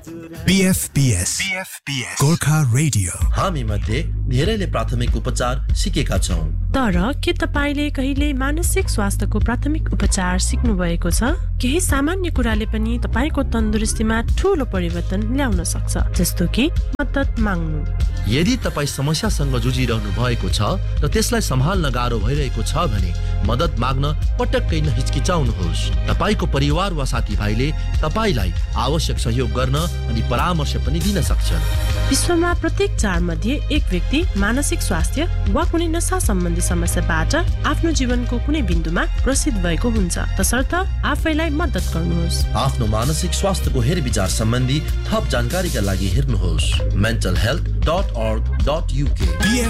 BFPS Gorkha radio. हामी मध्ये धेरैले प्राथमिक उपचार सिकेका छौं, तर के तपाईले कहिले मानसिक स्वास्थ्यको प्राथमिक उपचार सिक्नु भएको छ? केही सामान्य कुराले पनि तपाईको तन्दुरुस्तीमा ठूलो परिवर्तन ल्याउन सक्छ, जस्तो कि मद्दत माग्नु। यदि तपाई समस्यासँग जुझिरहनु भएको छ र त्यसलाई सम्हाल्न गाह्रो भइरहेको छ भने मद्दत माग्न पटक्कै नहिचकिचाउनुहोस्। तपाईको परिवार वा साथीभाइले तपाईलाई आवश्यक सहयोग गर्न अनि परामर्श पनि दिन सक्छन्। विश्वमा प्रत्येक 4 मध्ये 1 व्यक्ति मानसिक स्वास्थ्य वा कुनै नशा सम्बन्धी समस्याबाट आफ्नो जीवनको कुनै बिन्दुमा ग्रसित भएको हुन्छ। तसर्थ आफैलाई मद्दत गर्नुहोस्। आफ्नो मानसिक स्वास्थ्यको हेरविचार सम्बन्धी थप जानकारीका लागि हेर्नुहोस् mentalhealth.org.uk।